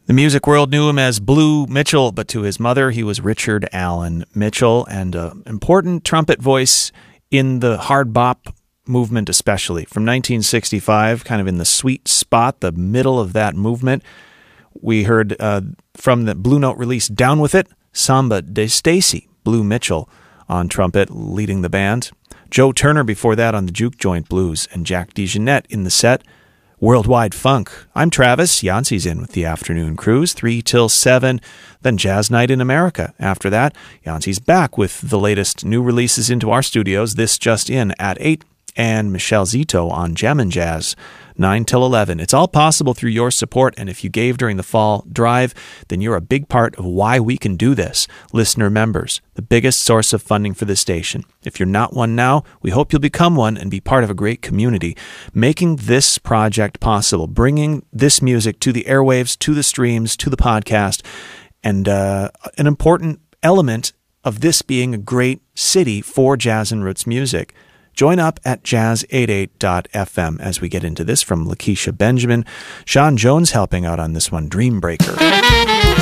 The music world knew him as Blue Mitchell, but to his mother, he was Richard Allen Mitchell, and an important trumpet voice in the hard bop movement especially. From 1965, kind of in the sweet spot, the middle of that movement, we heard from the Blue Note release Down With It, Samba de Stacy, Blue Mitchell on trumpet leading the band. Joe Turner before that on the Juke Joint Blues, and Jack DeJohnette in the set. Worldwide Funk. I'm Travis. Yancey's in with the Afternoon Cruise, 3 till 7. Then Jazz Night in America. After that, Yancey's back with the latest new releases into our studios. This just in at 8. And Michelle Zito on Jammin' Jazz, 9 till 11. It's all possible through your support, and if you gave during the fall drive, then you're a big part of why we can do this. Listener members, the biggest source of funding for the station. If you're not one now, we hope you'll become one and be part of a great community, making this project possible, bringing this music to the airwaves, to the streams, to the podcast, and an important element of this being a great city for jazz and roots music. Join up at jazz88.fm as we get into this from Lakeisha Benjamin. Sean Jones helping out on this one, Dreambreaker.